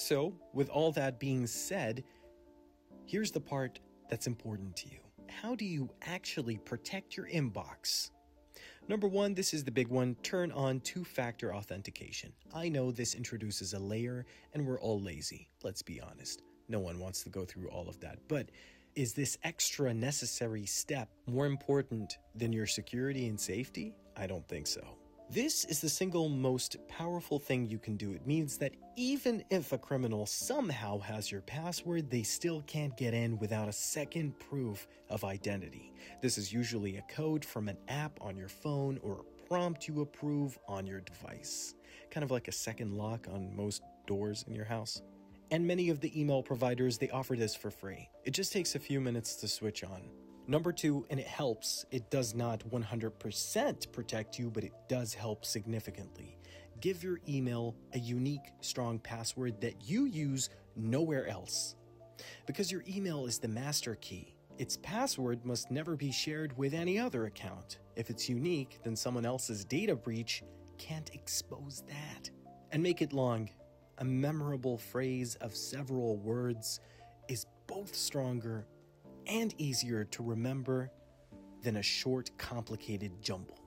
So, with all that being said, here's the part that's important to you. How do you actually protect your inbox? Number one, this is the big one, turn on two-factor authentication. I know this introduces a layer and we're all lazy, let's be honest. No one wants to go through all of that. But is this extra necessary step more important than your security and safety? I don't think so. This is the single most powerful thing you can do. It means that even if a criminal somehow has your password, they still can't get in without a second proof of identity. This is usually a code from an app on your phone or a prompt you approve on your device. Kind of like a second lock on most doors in your house. And many of the email providers, they offer this for free. It just takes a few minutes to switch on. Number two, and it helps, it does not 100% protect you, but it does help significantly. Give your email a unique, strong password that you use nowhere else. Because your email is the master key, its password must never be shared with any other account. If it's unique, then someone else's data breach can't expose that. And make it long. A memorable phrase of several words is both stronger and easier to remember than a short, complicated jumble.